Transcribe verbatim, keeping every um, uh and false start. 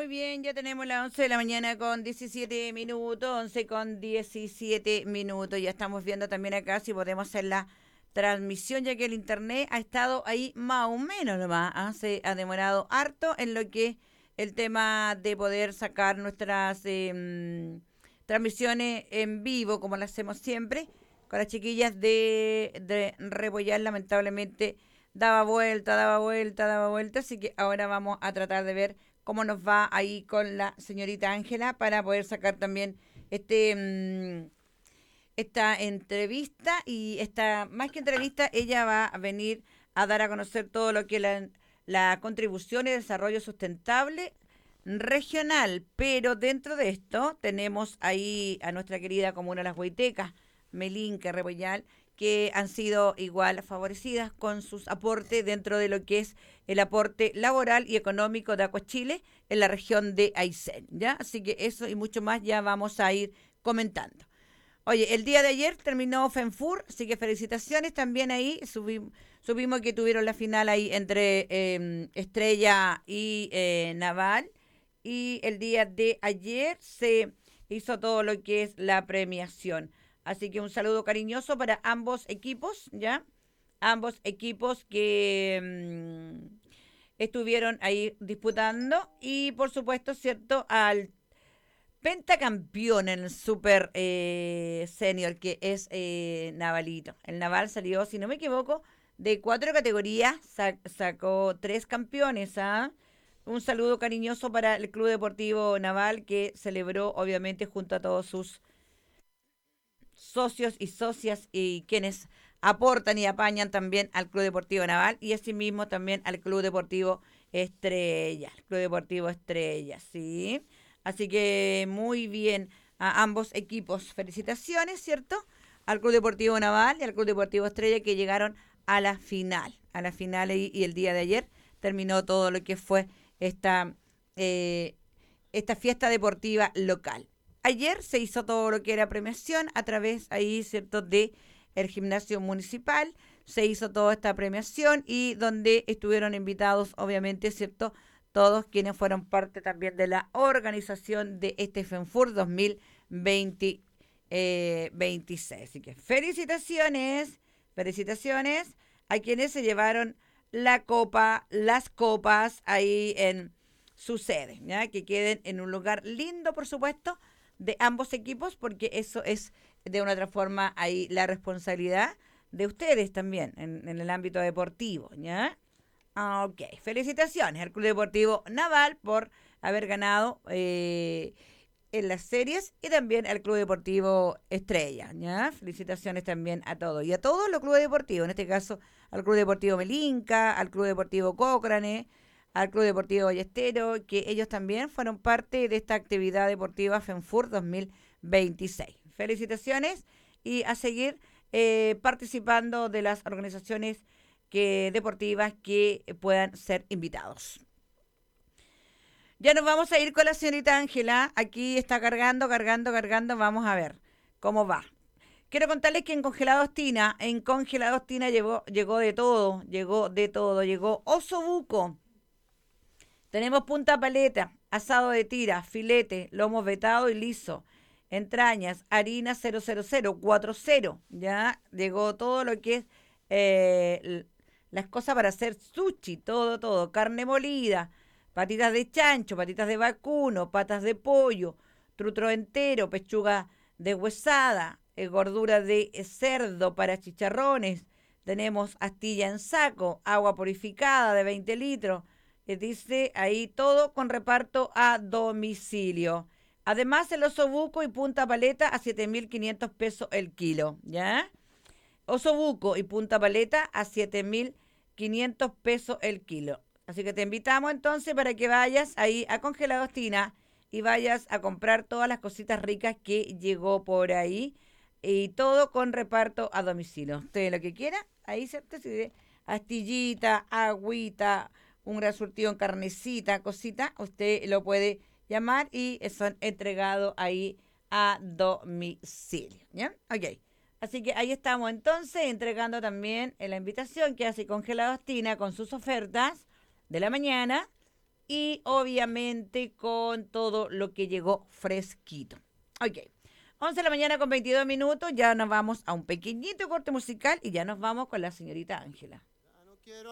Muy bien, ya tenemos las once de la mañana con diecisiete minutos, once con diecisiete minutos. Ya estamos viendo también acá si podemos hacer la transmisión, ya que el internet ha estado ahí más o menos nomás. ¿Ah? Se ha demorado harto en lo que el tema de poder sacar nuestras eh, transmisiones en vivo, como las hacemos siempre, con las chiquillas de, de Rebollar, lamentablemente daba vuelta, daba vuelta, daba vuelta, así que ahora vamos a tratar de ver cómo nos va ahí con la señorita Ángela para poder sacar también este mmm, esta entrevista y esta, más que entrevista, ella va a venir a dar a conocer todo lo que es la, la contribución y desarrollo sustentable regional, pero dentro de esto tenemos ahí a nuestra querida comuna Las Huaytecas, Melinca, Rebollar, que han sido igual favorecidas con sus aportes dentro de lo que es el aporte laboral y económico de Aguachile en la región de Aysén, ¿ya? Así que eso y mucho más ya vamos a ir comentando. Oye, el día de ayer terminó FENFUR, así que felicitaciones también ahí. Subimos, subimos que tuvieron la final ahí entre eh, Estrella y eh, Naval. Y el día de ayer se hizo todo lo que es la premiación. Así que un saludo cariñoso para ambos equipos, ¿ya? Ambos equipos que mmm, estuvieron ahí disputando. Y por supuesto, ¿cierto? Al pentacampeón en el Super eh, Senior, que es eh, Navalito. El Naval salió, si no me equivoco, de cuatro categorías, sac- sacó tres campeones. ¿Ah? Un saludo cariñoso para el Club Deportivo Naval, que celebró, obviamente, junto a todos sus socios y socias y quienes aportan y apañan también al Club Deportivo Naval y asimismo también al Club Deportivo Estrella, el Club Deportivo Estrella, ¿sí? Así que muy bien a ambos equipos. Felicitaciones, ¿cierto? Al Club Deportivo Naval y al Club Deportivo Estrella que llegaron a la final, a la final y, y el día de ayer terminó todo lo que fue esta, eh, esta fiesta deportiva local. Ayer se hizo todo lo que era premiación a través ahí, ¿cierto?, de el gimnasio municipal. Se hizo toda esta premiación y donde estuvieron invitados, obviamente, ¿cierto?, todos quienes fueron parte también de la organización de este FENFUR dos mil veintiséis. Así que felicitaciones, felicitaciones a quienes se llevaron la copa, las copas ahí en su sede, ¿ya? Que queden en un lugar lindo, por supuesto, de ambos equipos, porque eso es de una otra forma ahí la responsabilidad de ustedes también en, en el ámbito deportivo, ¿ya? Ah, ok, felicitaciones al Club Deportivo Naval por haber ganado eh, en las series y también al Club Deportivo Estrella, ¿ya? Felicitaciones también a todos y a todos los clubes deportivos, en este caso al Club Deportivo Melinca, al Club Deportivo Cócrane, al Club Deportivo Ballestero, que ellos también fueron parte de esta actividad deportiva FENFUR dos mil veintiséis. Felicitaciones y a seguir eh, participando de las organizaciones que, deportivas que puedan ser invitados. Ya nos vamos a ir con la señorita Ángela. Aquí está cargando, cargando, cargando. Vamos a ver cómo va. Quiero contarles que en Congelados Tina, en Congelados Tina llegó, llegó de todo, llegó de todo, llegó oso buco. Tenemos punta paleta, asado de tira, filete, lomo vetado y liso, entrañas, harina cero cero cero cuarenta. Ya llegó todo lo que es eh, las cosas para hacer sushi, todo, todo. Carne molida, patitas de chancho, patitas de vacuno, patas de pollo, trutro entero, pechuga deshuesada, eh, gordura de cerdo para chicharrones. Tenemos astilla en saco, agua purificada de veinte litros. Eh, dice ahí todo con reparto a domicilio. Además, el osobuco y punta paleta a siete mil quinientos pesos el kilo, ¿ya? Osobuco y punta paleta a siete mil quinientos pesos el kilo. Así que te invitamos entonces para que vayas ahí a Congelados Tina y vayas a comprar todas las cositas ricas que llegó por ahí y todo con reparto a domicilio. Usted lo que quiera, ahí se te sirve astillita, agüita, un gran surtido en carnecita, cosita, usted lo puede llamar y son entregados ahí a domicilio, ¿ya? Ok. Así que ahí estamos entonces entregando también la invitación que hace Congelados Tina con sus ofertas de la mañana y obviamente con todo lo que llegó fresquito. Ok, once de la mañana con veintidós minutos, ya nos vamos a un pequeñito corte musical y ya nos vamos con la señorita Ángela.